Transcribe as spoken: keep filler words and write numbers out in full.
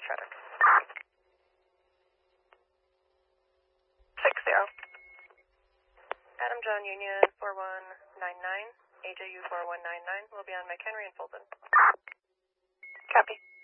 shredder. Six zero. Adam John Union four one nine nine, A J U four one nine nine will be on McHenry and Fulton. Copy.